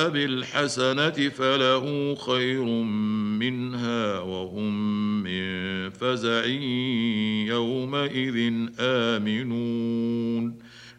بالحسنة فله خير منها وهم من فزع يومئذ آمنون